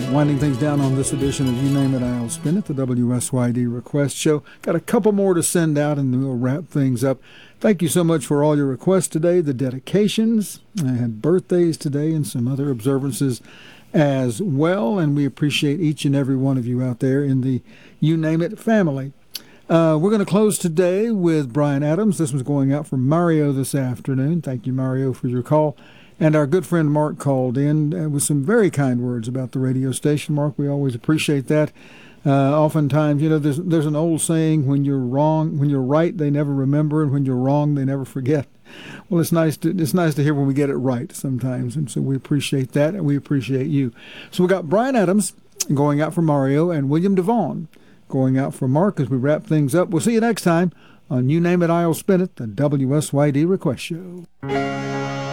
Winding things down on this edition of You Name It, I'll Spin It, the WSYD Request Show. Got a couple more to send out and we'll wrap things up. Thank you so much for all your requests today, the dedications. I had birthdays today and some other observances as well, and we appreciate each and every one of you out there in the You Name It family. We're going to close today with Bryan Adams. This was going out for Mario this afternoon. Thank you, Mario, for your call. And our good friend Mark called in with some very kind words about the radio station. Mark, we always appreciate that. Oftentimes, there's an old saying: when you're right, they never remember, and when you're wrong, they never forget. Well, it's nice to hear when we get it right sometimes, and so we appreciate that, and we appreciate you. So we got Bryan Adams going out for Mario, and William Devon going out for Mark as we wrap things up. We'll see you next time on You Name It, I'll Spin It, the WSYD Request Show.